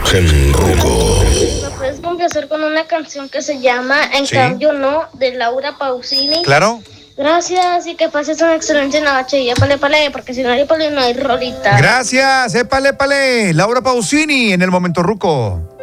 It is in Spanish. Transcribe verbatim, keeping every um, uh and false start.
En Ruco. ¿Me puedes complacer con una canción que se llama En Sí. cambio no, de Laura Pausini? Claro. Gracias y que pases una excelente noche. Y épale, épale, porque si no hay épale no hay rolita. Gracias, épale, épale. Laura Pausini en el momento Ruco.